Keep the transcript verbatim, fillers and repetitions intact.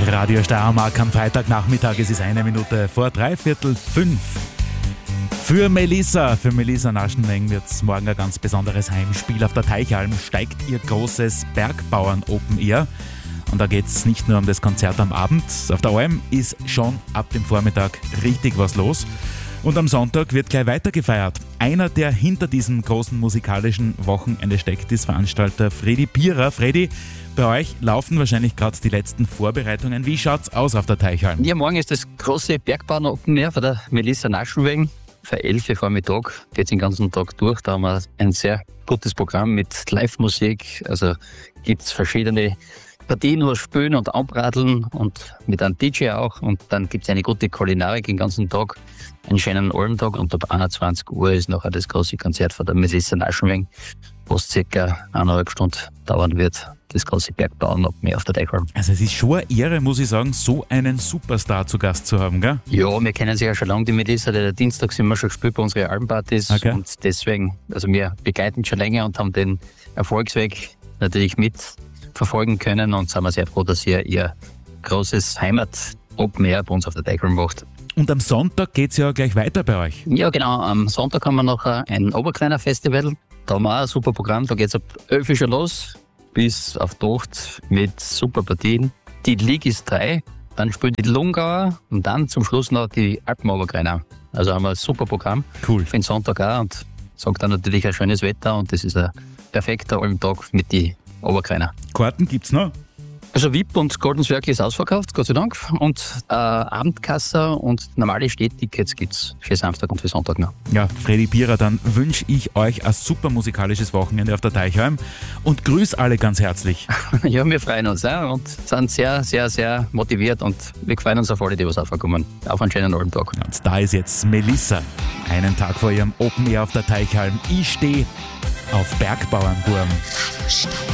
Radio Steiermark am Freitagnachmittag. Es ist eine Minute vor dreiviertel fünf. Für Melissa, für Melissa Naschenweng wird es morgen ein ganz besonderes Heimspiel. Auf der Teichalm steigt ihr großes Bergbauern Open Air. Und da geht es nicht nur um das Konzert am Abend. Auf der Alm ist schon ab dem Vormittag richtig was los. Und am Sonntag wird gleich weiter gefeiert. Einer, der hinter diesem großen musikalischen Wochenende steckt, ist Veranstalter Fredi Pierer. Fredi, bei euch laufen wahrscheinlich gerade die letzten Vorbereitungen. Wie schaut's aus auf der Teichalm? Ja, morgen ist das große Bergbauern Open Air von der Melissa Naschenweng. Für elf Uhr Vormittag geht es den ganzen Tag durch. Da haben wir ein sehr gutes Programm mit Live-Musik. Also gibt es verschiedene Partien, wo Spülen und Anbradeln und mit einem D J auch. Und dann gibt es eine gute Kulinarik den ganzen Tag, einen schönen Almtag. Und ab einundzwanzig Uhr ist nachher das große Konzert von der Melissa Naschenweng, wo es circa eineinhalb Stunden dauern wird. Das große Bergbauern Open Air auf der Teichalm. Also es ist schon eine Ehre, muss ich sagen, so einen Superstar zu Gast zu haben, gell? Ja, wir kennen sie ja schon lange, die Melissa. Der Dienstag sind wir schon gespielt bei unseren Almpartys. Okay. Und deswegen, also wir begleiten schon länger und haben den Erfolgsweg natürlich mitverfolgen können und sind wir sehr froh, dass ihr ihr großes Heimat-Open Air bei uns auf der Teichalm macht. Und am Sonntag geht es ja gleich weiter bei euch. Ja, genau. Am Sonntag haben wir noch ein Oberkleiner Festival. Da haben wir auch ein super Programm. Da geht es ab elf Uhr schon los bis auf die Nacht mit super Partien. Die League ist drei, dann spielen die Lungauer und dann zum Schluss noch die Alpen-Oberkleiner. Also haben wir ein super Programm. Cool. Für den Sonntag auch und sagt dann natürlich ein schönes Wetter und das ist ein perfekter Almtag mit den Oberkleiner. Karten gibt's noch? Also V I P und Golden Circle ist ausverkauft, Gott sei Dank. Und äh, Abendkasse und normale Stehtickets gibt es für Samstag und für Sonntag noch. Ja, Fredi Pierer, dann wünsche ich euch ein super musikalisches Wochenende auf der Teichalm und grüß alle ganz herzlich. Ja, wir freuen uns ja, und sind sehr, sehr, sehr motiviert und wir freuen uns auf alle, die was aufkommen. Auf einen schönen Almtag. Und da ist jetzt Melissa, einen Tag vor ihrem Open Air auf der Teichalm. Ich stehe auf Bergbauernburm.